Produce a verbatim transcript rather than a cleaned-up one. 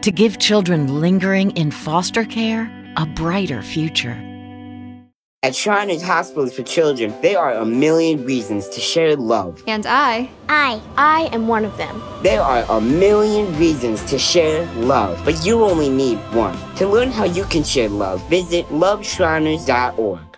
to give children lingering in foster care a brighter future. At Shriners Hospitals for Children, there are a million reasons to share love. And I... I. I am one of them. There are a million reasons to share love, but you only need one. To learn how you can share love, visit love shriners dot org.